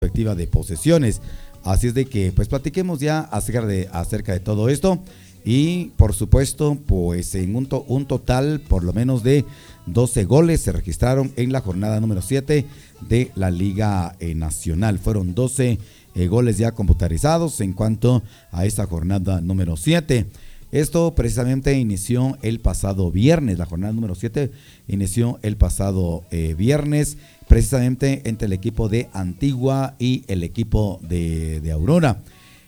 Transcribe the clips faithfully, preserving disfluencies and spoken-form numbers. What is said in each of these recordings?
Perspectiva de posesiones. Así es de que pues platiquemos ya acerca de, acerca de todo esto y por supuesto pues en un, to, un total por lo menos de doce goles se registraron en la jornada número siete de la Liga eh, Nacional. Fueron doce eh, goles ya computarizados en cuanto a esta jornada número siete. Esto precisamente inició el pasado viernes, la jornada número siete inició el pasado eh, viernes, precisamente entre el equipo de Antigua y el equipo de, de Aurora,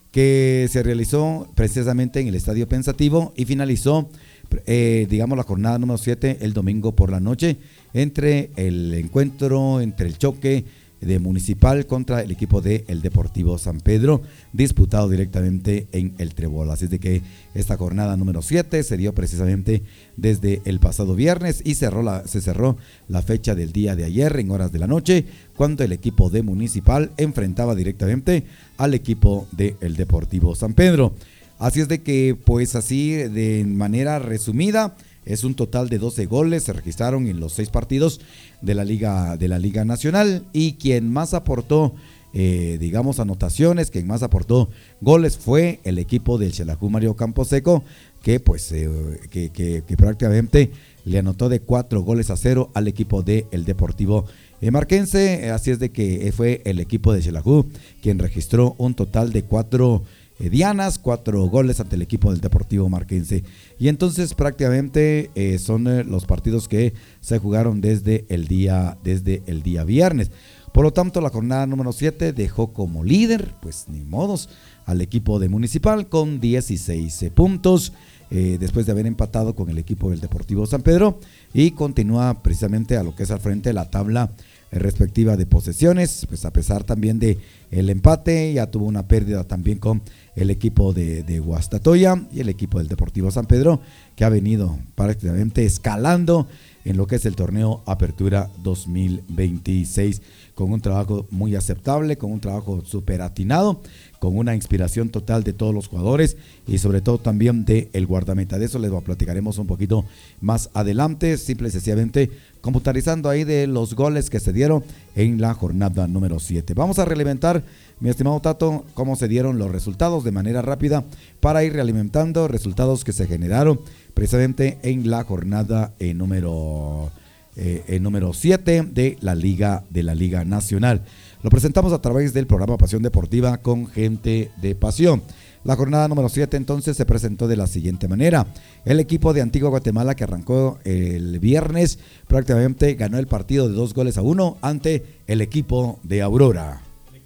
que se realizó precisamente en el Estadio Pensativo y finalizó, eh, digamos, la jornada número siete el domingo por la noche, entre el encuentro, entre el choque de Municipal contra el equipo de el Deportivo San Pedro, disputado directamente en el Trébol. Así es de que esta jornada número siete se dio precisamente desde el pasado viernes y cerró la, se cerró la fecha del día de ayer en horas de la noche, cuando el equipo de Municipal enfrentaba directamente al equipo de el Deportivo San Pedro. Así es de que, pues así de manera resumida, es un total de doce goles, se registraron en los seis partidos de la Liga, de la Liga Nacional, y quien más aportó, eh, digamos, anotaciones, quien más aportó goles fue el equipo del Xelajú Mario Camposeco, que pues eh, que, que, que prácticamente le anotó de cuatro goles a cero al equipo del Deportivo eh, Marquense. Así es de que fue el equipo de Xelajú quien registró un total de cuatro Eh, dianas, cuatro goles ante el equipo del Deportivo Marquense. Y entonces prácticamente eh, son eh, los partidos que se jugaron desde el día desde el día viernes. Por lo tanto, la jornada número siete dejó como líder, pues ni modos, al equipo de Municipal con dieciséis eh, puntos, eh, después de haber empatado con el equipo del Deportivo San Pedro, y continúa precisamente a lo que es al frente de la tabla respectiva de posesiones, pues a pesar también de el empate, ya tuvo una pérdida también con el equipo de, de Guastatoya y el equipo del Deportivo San Pedro, que ha venido prácticamente escalando en lo que es el torneo Apertura dos mil veintiséis, con un trabajo muy aceptable, con un trabajo súper atinado, con una inspiración total de todos los jugadores y sobre todo también de el guardameta. De eso les platicaremos un poquito más adelante, simple y sencillamente computarizando ahí de los goles que se dieron en la jornada número siete. Vamos a realimentar, mi estimado Tato, cómo se dieron los resultados de manera rápida para ir realimentando resultados que se generaron precisamente en la jornada eh, número eh, eh, número siete de la Liga de la Liga Nacional. Lo presentamos a través del programa Pasión Deportiva con gente de pasión. La jornada número siete entonces se presentó de la siguiente manera. El equipo de Antigua Guatemala, que arrancó el viernes, prácticamente ganó el partido de dos goles a uno ante el equipo de Aurora.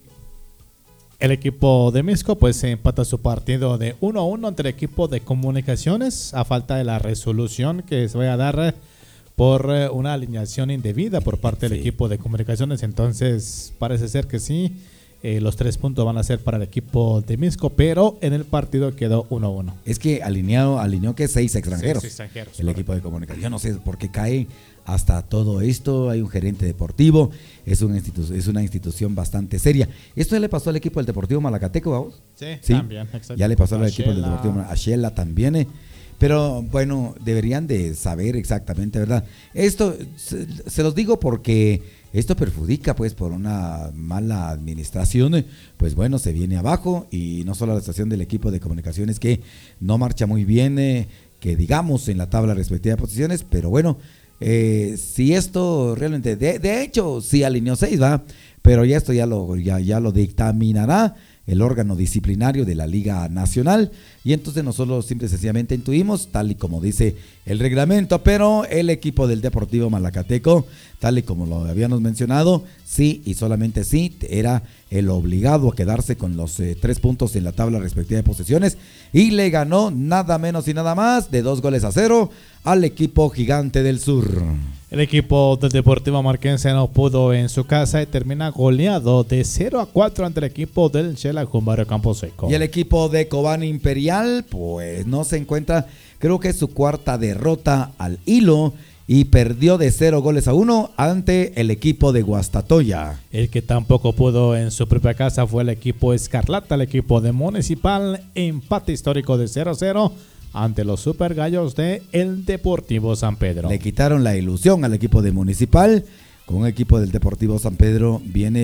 El equipo de Misco pues se empata su partido de uno a uno ante el equipo de Comunicaciones, a falta de la resolución que se vaya a dar por una alineación indebida por parte del sí. equipo de Comunicaciones. Entonces parece ser que sí, eh, los tres puntos van a ser para el equipo de Misco, pero en el partido quedó uno a uno. Es que alineado, alineó que seis extranjeros, seis extranjeros el correcto. Equipo de Comunicaciones. Yo no sé por qué cae hasta todo esto. Hay un gerente deportivo, es una, institu- es una institución bastante seria. Esto ya le pasó al equipo del Deportivo Malacateco, ¿vamos? Sí, sí, también, exacto. Ya le pasó al equipo del Deportivo Malacateco, a Shela también, eh. Pero bueno, deberían de saber exactamente, ¿verdad? Esto se, se los digo porque esto perjudica, pues, por una mala administración, pues bueno, se viene abajo, y no solo la situación del equipo de Comunicaciones, que no marcha muy bien, eh, que digamos en la tabla respectiva de posiciones, pero bueno, eh, si esto realmente, de, de hecho, sí alineó seis, va, pero ya esto ya lo, ya, ya lo dictaminará el órgano disciplinario de la Liga Nacional, y entonces nosotros simple y sencillamente intuimos, tal y como dice el reglamento, pero el equipo del Deportivo Malacateco, tal y como lo habíamos mencionado, sí y solamente sí, era el obligado a quedarse con los eh, tres puntos en la tabla respectiva de posesiones, y le ganó nada menos y nada más de dos goles a cero al equipo Gigante del Sur. El equipo del Deportivo Marquense no pudo en su casa y termina goleado de cero a cuatro ante el equipo del Xelajú Mario Camposeco. Y el equipo de Cobán Imperial, pues no se encuentra, creo que es su cuarta derrota al hilo, y perdió de cero goles a uno ante el equipo de Guastatoya. El que tampoco pudo en su propia casa fue el equipo Escarlata, el equipo de Municipal, empate histórico de cero a cero ante los Super Gallos de el Deportivo San Pedro. Le quitaron la ilusión al equipo de Municipal, con un equipo del Deportivo San Pedro viene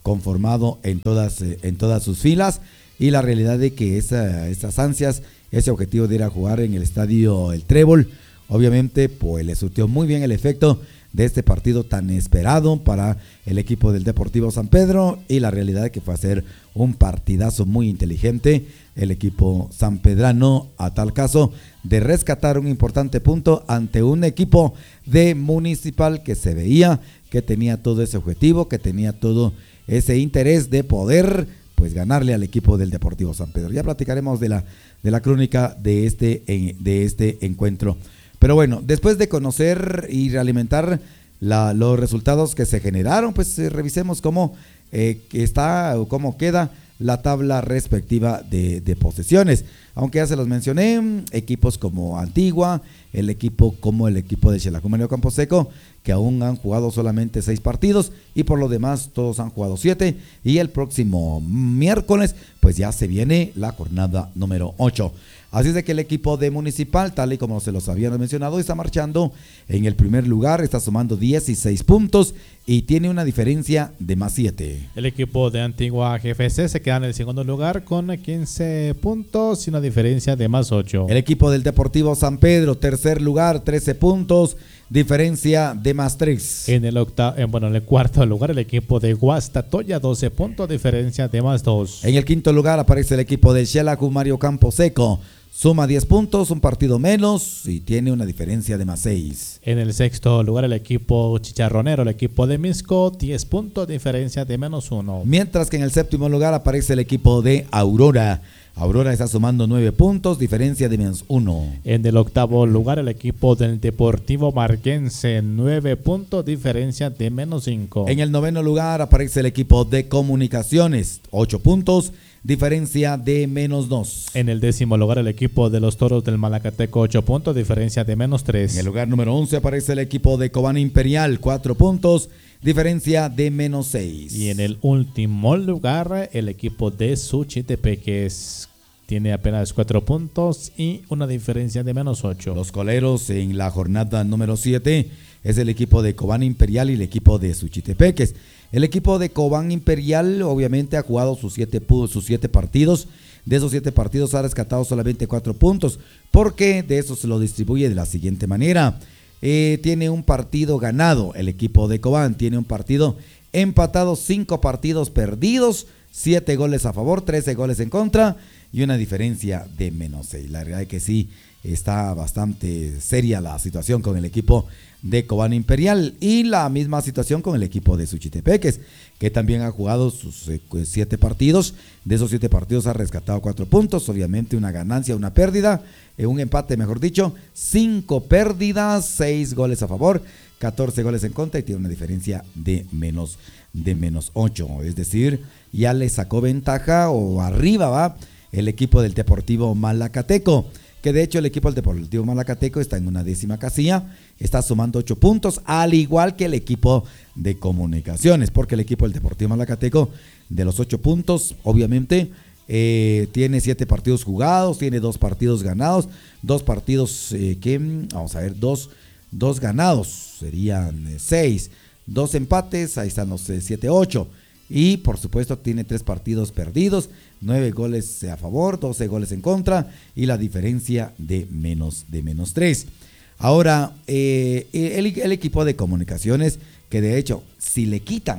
conformado en todas, eh, en todas sus filas, y la realidad de que esa, esas ansias, ese objetivo de ir a jugar en el estadio El Trébol, obviamente pues le surtió muy bien el efecto de este partido tan esperado para el equipo del Deportivo San Pedro, y la realidad de que fue a ser un partidazo muy inteligente el equipo sanpedrano, a tal caso de rescatar un importante punto ante un equipo de Municipal que se veía que tenía todo ese objetivo, que tenía todo ese interés de poder pues ganarle al equipo del Deportivo San Pedro. Ya platicaremos de la, de la crónica de este, de este encuentro. Pero bueno, después de conocer y realimentar la, los resultados que se generaron, pues eh, revisemos cómo eh, está o cómo queda la tabla respectiva de, de posesiones. Aunque ya se los mencioné, equipos como Antigua, el equipo como el equipo de Xelajumanio Camposeco, que aún han jugado solamente seis partidos, y por lo demás todos han jugado siete, y el próximo miércoles pues ya se viene la jornada número ocho. Así es de que el equipo de Municipal, tal y como se los habíamos mencionado, está marchando en el primer lugar, está sumando dieciséis puntos y tiene una diferencia de más siete. El equipo de Antigua G F C se queda en el segundo lugar con quince puntos y una diferencia de más ocho. El equipo del Deportivo San Pedro, tercer lugar, trece puntos, diferencia de más tres. En el octavo, eh, bueno, en el cuarto lugar el equipo de Guastatoya, doce puntos, diferencia de más dos. En el quinto lugar aparece el equipo de Xelajumanio Camposeco, suma diez puntos, un partido menos y tiene una diferencia de más seis. En el sexto lugar el equipo chicharronero, el equipo de Misco, diez puntos, diferencia de menos uno. Mientras que en el séptimo lugar aparece el equipo de Aurora. Aurora está sumando nueve puntos, diferencia de menos uno. En el octavo lugar el equipo del Deportivo Marquense, nueve puntos, diferencia de menos cinco. En el noveno lugar aparece el equipo de Comunicaciones, ocho puntos, diferencia de menos dos. En el décimo lugar el equipo de los Toros del Malacateco, ocho puntos, diferencia de menos tres. En el lugar número once aparece el equipo de Cobán Imperial, cuatro puntos, diferencia de menos seis. Y en el último lugar el equipo de Suchitepeques tiene apenas cuatro puntos y una diferencia de menos ocho. Los coleros en la jornada número siete es el equipo de Cobán Imperial y el equipo de Suchitepeques. El equipo de Cobán Imperial obviamente ha jugado sus siete, sus siete partidos. De esos siete partidos ha rescatado solamente cuatro puntos, porque de eso se lo distribuye de la siguiente manera. Eh, tiene un partido ganado el equipo de Cobán, tiene un partido empatado, cinco partidos perdidos, siete goles a favor, trece goles en contra y una diferencia de menos seis. La realidad es que sí, está bastante seria la situación con el equipo de Cobán Imperial, y la misma situación con el equipo de Suchitepeques, que también ha jugado sus eh, siete partidos. De esos siete partidos ha rescatado cuatro puntos, obviamente una ganancia, una pérdida, eh, un empate mejor dicho, cinco pérdidas, seis goles a favor, catorce goles en contra, y tiene una diferencia de menos, de menos ocho, es decir, ya le sacó ventaja o arriba va el equipo del Deportivo Malacateco, que de hecho el equipo del Deportivo Malacateco está en una décima casilla, está sumando ocho puntos, al igual que el equipo de Comunicaciones, porque el equipo del Deportivo Malacateco, de los ocho puntos, obviamente, eh, tiene siete partidos jugados, tiene dos partidos ganados, dos partidos eh, que, vamos a ver, dos, dos ganados, serían eh, seis, dos empates, ahí están los eh, siete, ocho, y por supuesto tiene tres partidos perdidos, nueve goles a favor, doce goles en contra, y la diferencia de menos, de menos tres. Ahora, eh, el, el equipo de Comunicaciones, que de hecho, si le quitan,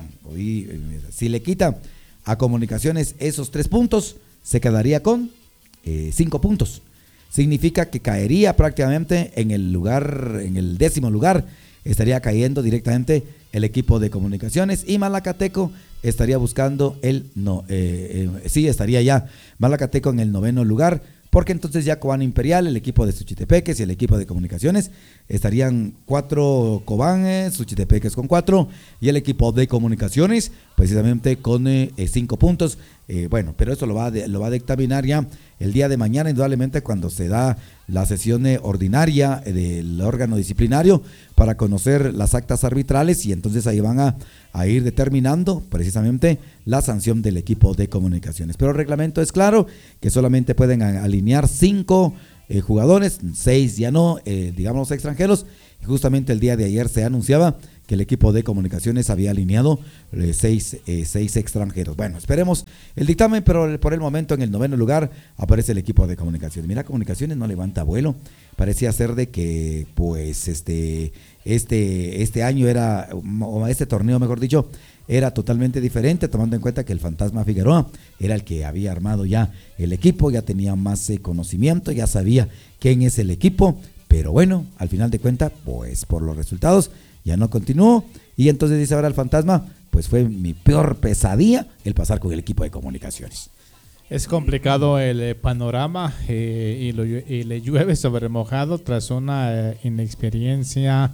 si le quitan a Comunicaciones esos tres puntos, se quedaría con eh, cinco puntos. Significa que caería prácticamente en el lugar, en el décimo lugar, estaría cayendo directamente el equipo de Comunicaciones, y Malacateco estaría buscando el, no, eh, eh, sí, estaría ya Malacateco en el noveno lugar, porque entonces ya Cobán Imperial, el equipo de Suchitepeques y el equipo de Comunicaciones estarían cuatro Cobán, Suchitepeques con cuatro, y el equipo de Comunicaciones precisamente con eh, cinco puntos. Eh, bueno, pero eso lo va, de, lo va a dictaminar ya el día de mañana, indudablemente, cuando se da la sesión ordinaria del órgano disciplinario para conocer las actas arbitrales, y entonces ahí van a, a ir determinando precisamente la sanción del equipo de Comunicaciones. Pero el reglamento es claro, que solamente pueden alinear cinco eh, jugadores, seis ya no, eh, digamos extranjeros, y justamente el día de ayer se anunciaba que el equipo de Comunicaciones había alineado eh, seis, eh, seis extranjeros. Bueno, esperemos el dictamen, pero por el momento en el noveno lugar aparece el equipo de Comunicaciones. Mira, Comunicaciones no levanta vuelo, parecía ser de que pues este, este, este año era, o este torneo mejor dicho, era totalmente diferente, tomando en cuenta que el Fantasma Figueroa era el que había armado ya el equipo, ya tenía más eh, conocimiento, ya sabía quién es el equipo, pero bueno, al final de cuentas, pues por los resultados ya no continuó, y entonces dice ahora el Fantasma, pues fue mi peor pesadilla el pasar con el equipo de Comunicaciones. Es complicado el eh, panorama eh, y, lo, y le llueve sobre mojado tras una eh, inexperiencia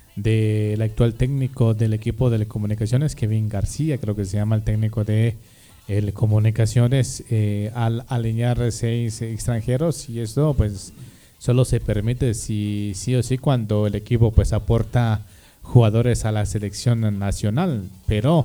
del actual técnico del equipo de Comunicaciones, Kevin García, creo que se llama el técnico de el Comunicaciones, eh, al alinear seis extranjeros, y esto pues solo se permite si sí o sí cuando el equipo pues aporta jugadores a la selección nacional, pero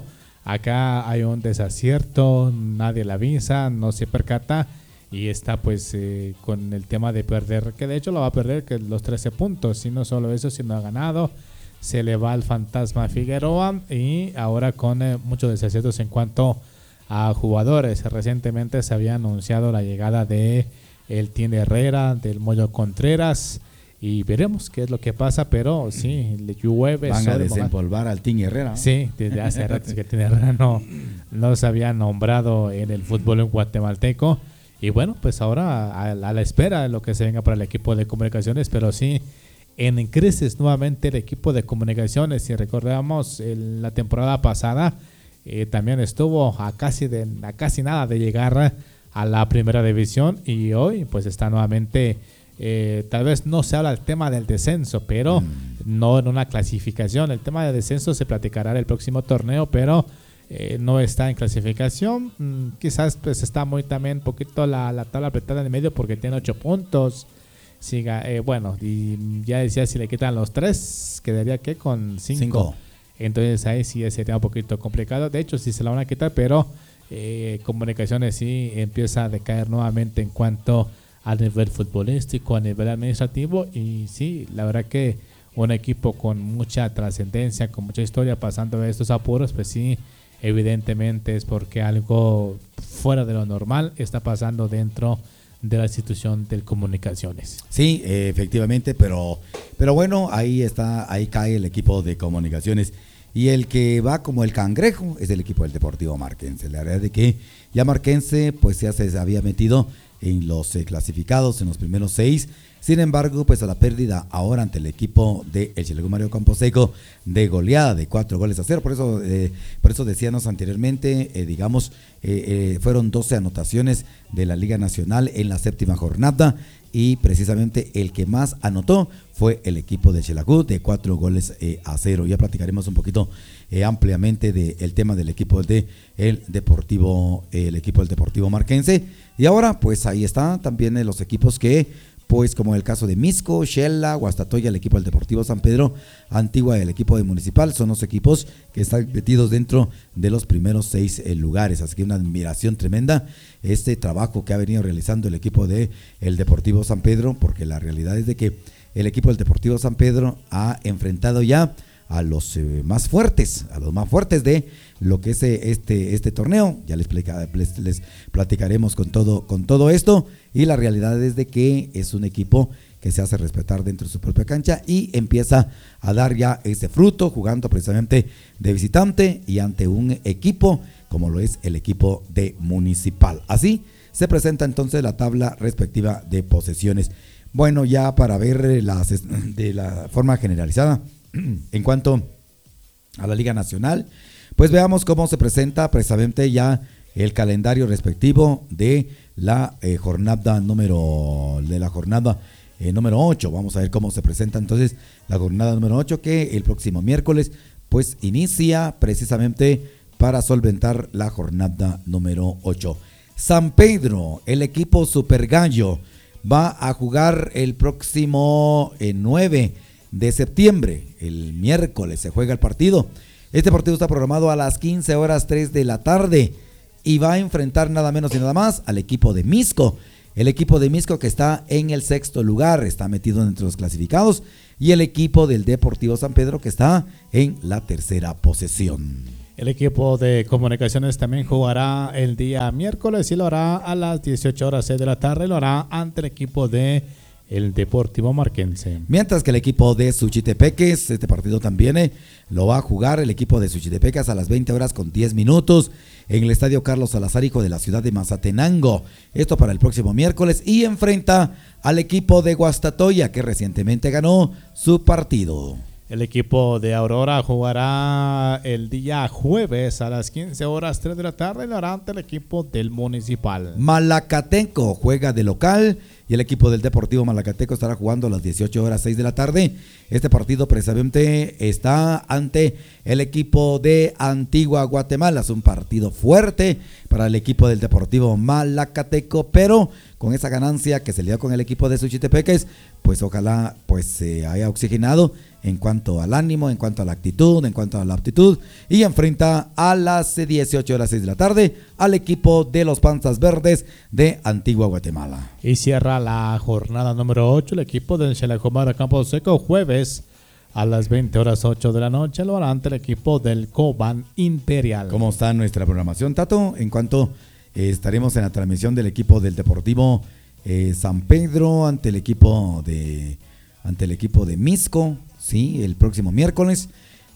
acá hay un desacierto, nadie la avisa, no se percata y está pues eh, con el tema de perder, que de hecho lo va a perder que los trece puntos, y no solo eso, sino ha ganado, se le va al Fantasma Figueroa, y ahora con eh, muchos desaciertos en cuanto a jugadores. Recientemente se había anunciado la llegada de el Tine Herrera, del Moyo Contreras, y veremos qué es lo que pasa, pero sí, le llueve. Van a desempolvar al Tine Herrera. Sí, desde hace rato que Tine Herrera no, no se había nombrado en el fútbol guatemalteco, y bueno, pues ahora a, a la espera de lo que se venga para el equipo de Comunicaciones, pero sí, en crisis nuevamente el equipo de Comunicaciones. Si recordamos el, la temporada pasada eh, también estuvo a casi, de, a casi nada de llegar a la primera división, y hoy pues está nuevamente, eh, tal vez no se habla del tema del descenso, pero mm. no en una clasificación. El tema del descenso se platicará en el próximo torneo, pero eh, no está en clasificación. Mm, quizás pues está muy también un poquito la, la tabla apretada en el medio porque tiene ocho puntos. Siga, eh, bueno, y ya decía, si le quitan los tres, quedaría que con cinco. cinco. Entonces ahí sí sería un poquito complicado. De hecho, sí se la van a quitar, pero eh, Comunicaciones sí empieza a decaer nuevamente en cuanto a nivel futbolístico, a nivel administrativo. Y sí, la verdad que un equipo con mucha trascendencia, con mucha historia, pasando de estos apuros, pues sí, evidentemente es porque algo fuera de lo normal está pasando dentro de la institución de Comunicaciones. Sí, eh, efectivamente, pero pero bueno, ahí está, ahí cae el equipo de Comunicaciones, y el que va como el cangrejo es el equipo del Deportivo Marquense. La verdad es de que ya Marquense pues ya se había metido en los eh, clasificados, en los primeros seis. Sin embargo, pues a la pérdida ahora ante el equipo de el Cheleco Mario Camposeco de goleada de cuatro goles a cero. Por eso, eh, por eso decíamos anteriormente, eh, digamos, eh, eh, fueron doce anotaciones de la Liga Nacional en la séptima jornada, y precisamente el que más anotó fue el equipo de Xelajú de cuatro goles eh, a cero. Ya platicaremos un poquito eh, ampliamente del tema del equipo de el Deportivo, eh, el equipo del Deportivo Marquense. Y ahora, pues ahí está también eh, los equipos que, pues como el caso de Misco, Xela, Guastatoya, el equipo del Deportivo San Pedro, Antigua, el equipo de Municipal, son los equipos que están metidos dentro de los primeros seis eh, lugares. Así que una admiración tremenda este trabajo que ha venido realizando el equipo de el Deportivo San Pedro, porque la realidad es de que el equipo del Deportivo San Pedro ha enfrentado ya a los eh, más fuertes, a los más fuertes de lo que es eh, este, este torneo. Ya les, explica, les, les platicaremos con todo, con todo esto, y la realidad es de que es un equipo que se hace respetar dentro de su propia cancha y empieza a dar ya ese fruto, jugando precisamente de visitante y ante un equipo como lo es el equipo de Municipal. Así se presenta entonces la tabla respectiva de posesiones. Bueno, ya para ver las de la forma generalizada en cuanto a la Liga Nacional, pues veamos cómo se presenta precisamente ya el calendario respectivo de la eh, jornada número de la jornada eh, número ocho. Vamos a ver cómo se presenta entonces la jornada número ocho, que el próximo miércoles pues inicia precisamente para solventar la jornada número ocho. San Pedro, el equipo Super Gallo, va a jugar el próximo eh, nueve de septiembre, el miércoles se juega el partido. Este partido está programado a las quince horas tres de la tarde y va a enfrentar nada menos y nada más al equipo de Misco. el equipo de Misco, que está en el sexto lugar, está metido entre los clasificados, y el equipo del Deportivo San Pedro, que está en la tercera posición. El equipo de Comunicaciones también jugará el día miércoles y lo hará a las dieciocho horas seis de la tarde, lo hará ante el equipo de el Deportivo Marquense. Mientras que el equipo de Suchitepeques, este partido también eh, lo va a jugar el equipo de Suchitepeques a las veinte horas con diez minutos en el Estadio Carlos Salazar, hijo de la ciudad de Mazatenango. Esto para el próximo miércoles, y enfrenta al equipo de Guastatoya, que recientemente ganó su partido. El equipo de Aurora jugará el día jueves a las quince horas tres de la tarde y lo hará ante el equipo del Municipal. Malacateco juega de local y el equipo del Deportivo Malacateco estará jugando a las dieciocho horas seis de la tarde. Este partido precisamente está ante el equipo de Antigua Guatemala. Es un partido fuerte para el equipo del Deportivo Malacateco, pero con esa ganancia que se le dio con el equipo de Suchitepeques, pues ojalá pues se haya oxigenado en cuanto al ánimo, en cuanto a la actitud, en cuanto a la aptitud, y enfrenta a las dieciocho horas seis de la tarde al equipo de los Panzas Verdes de Antigua Guatemala. Y cierra la jornada número ocho el equipo del Xelacomara Campo Seco, jueves a las veinte horas ocho de la noche, lo hará ante el equipo del Cobán Imperial. ¿Cómo está nuestra programación, Tato? En cuanto eh, estaremos en la transmisión del equipo del Deportivo eh, San Pedro ante el equipo de ante el equipo de Misco, sí, el próximo miércoles.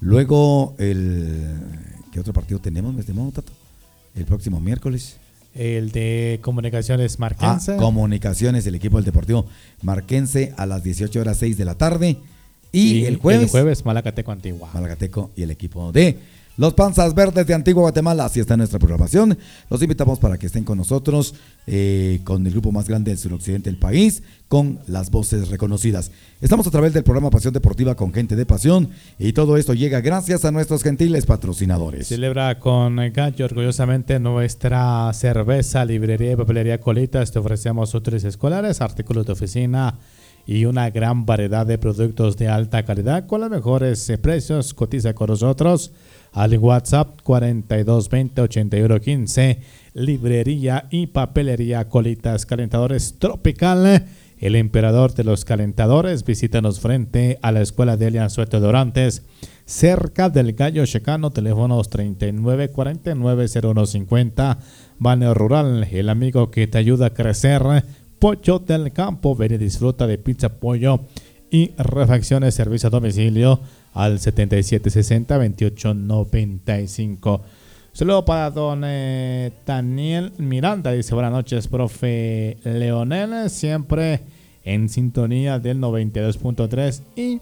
Luego el ¿qué otro partido tenemos, mi estimado Tato? El próximo miércoles. El de Comunicaciones Marquense. Ah, Comunicaciones, el equipo del Deportivo Marquense a las dieciocho horas seis de la tarde. Y, y el jueves, el jueves Malacateco Antigua. Malacateco y el equipo de los Panzas Verdes de Antigua Guatemala. Así está nuestra programación. Los invitamos para que estén con nosotros, eh, con el grupo más grande del suroccidente del país, con las voces reconocidas. Estamos a través del programa Pasión Deportiva con gente de pasión, y todo esto llega gracias a nuestros gentiles patrocinadores. Celebra con Gallo orgullosamente nuestra cerveza, librería y papelería Colitas. Te ofrecemos útiles escolares, artículos de oficina y una gran variedad de productos de alta calidad con los mejores eh, precios. Cotiza con nosotros al WhatsApp cuarenta y dos veinte ochenta y uno quince. Librería y papelería Colitas. Calentadores Tropical, el emperador de los calentadores. Visítanos frente a la escuela de Elian Suete Dorantes, cerca del Gallo Checano. Teléfonos treinta y nueve cuarenta y nueve cero uno cincuenta. Baneo Rural, el amigo que te ayuda a crecer. Pollo del Campo, ven y disfruta de pizza, pollo y refacciones. Servicio a domicilio al setenta y siete sesenta veintiocho noventa y cinco. Saludo para don eh, Daniel Miranda. Dice: buenas noches, profe Leonel, siempre en sintonía del noventa y dos punto tres y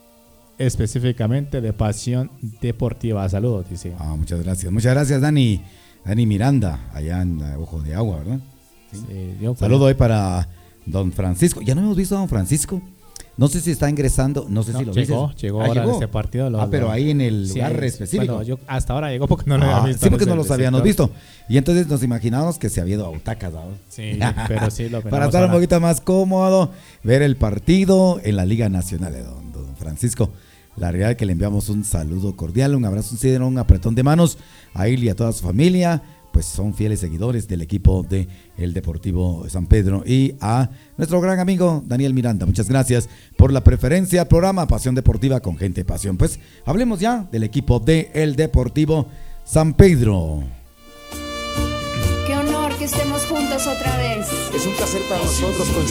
específicamente de Pasión Deportiva. Saludos, dice. Ah, muchas gracias, muchas gracias, Dani. Dani Miranda, allá en uh, Ojo de Agua, ¿verdad? Sí. Sí, yo saludo hoy para don Francisco. Ya no hemos visto a don Francisco. No sé si está ingresando, no sé no, si lo llegó, dices. Llegó, ah, ahora llegó. Ese partido. Lo, ah, pero ahí en el sí, lugar específico. Bueno, yo hasta ahora llegó porque no lo ah, había visto. Sí, porque no los habíamos visto. Y entonces nos imaginábamos que se había ido a butacas, ¿no? Sí, pero sí lo para estar ahora un poquito más cómodo, ver el partido en la Liga Nacional de don, don Francisco. La realidad es que le enviamos un saludo cordial, un abrazo, un, un apretón de manos a él y a toda su familia. Pues son fieles seguidores del equipo de el Deportivo San Pedro, y a nuestro gran amigo Daniel Miranda. Muchas gracias por la preferencia al programa Pasión Deportiva con gente de pasión. Pues hablemos ya del equipo de el Deportivo San Pedro. Qué honor que estemos juntos otra vez. Es un placer para nosotros coincidir